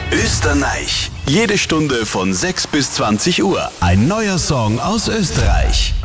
Österreich. Jede Stunde von 6 bis 20 Uhr. Ein neuer Song aus Österreich.